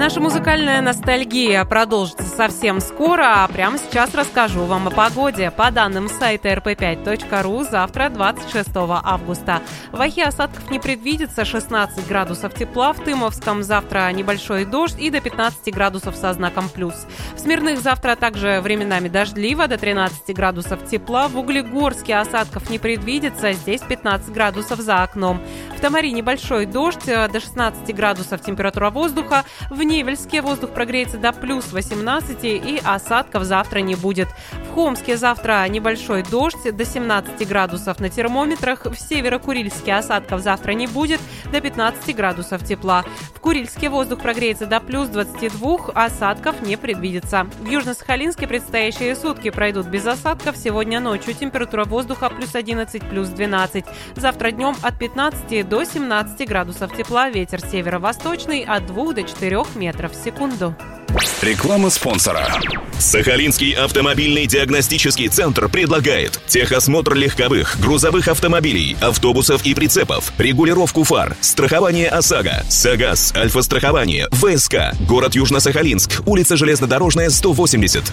Наша музыкальная ностальгия продолжится совсем скоро, а прямо сейчас расскажу вам о погоде. По данным сайта rp5.ru, завтра, 26 августа, в Ахе осадков не предвидится, 16 градусов тепла, в Тымовском завтра небольшой дождь и до 15 градусов со знаком плюс. В Смирных завтра также временами дождливо, до 13 градусов тепла, в Углегорске осадков не предвидится, здесь 15 градусов за окном. В Тамаре небольшой дождь, до 16 градусов температура воздуха, в Невельске воздух прогреется до плюс 18 и осадков завтра не будет. В Хомске завтра небольшой дождь, до 17 градусов на термометрах. В Северо-Курильске осадков завтра не будет, до 15 градусов тепла. В Курильске воздух прогреется до плюс 22, осадков не предвидится. В Южно-Сахалинске предстоящие сутки пройдут без осадков. Сегодня ночью температура воздуха плюс 11, плюс 12. Завтра днем от 15 до 17 градусов тепла. Ветер северо-восточный от 2 до 4 метров в секунду. Реклама спонсора. Сахалинский автомобильный диагностический центр предлагает техосмотр легковых, грузовых автомобилей, автобусов и прицепов, регулировку фар, страхование ОСАГО, САГАС, Альфа-страхование, ВСК, город Южно-Сахалинск, улица Железнодорожная, 180.